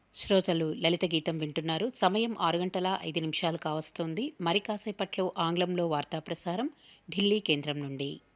శ్రోతలు లలిత గీతం వింటున్నారు. సమయం 6 గంటల 5 నిమిషాలు కావస్తోంది. మరి కాసేపట్లో ఆంగ్లంలో వార్తా ప్రసారం ఢిల్లీ కేంద్రం నుండి.